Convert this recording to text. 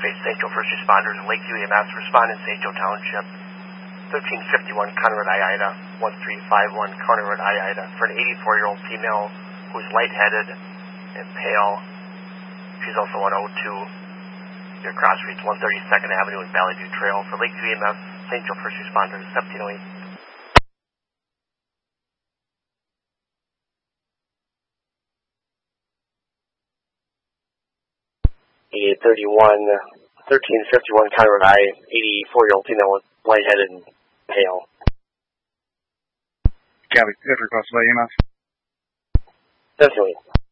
Face St. Joe first responders and Lakeview EMS respond in St. Joe Township. 1351 County Road I-Ida, 1351 County Road I-Ida for an 84-year-old female who is lightheaded and pale. She's also on O2 near Cross Streets, 132nd Avenue and Valley View Trail. For Lakeview EMS, St. Joe first responders, 1708. 1351 County Road I, 84-year-old female with lightheaded and pale. Copy. Good request by EMS. 1708.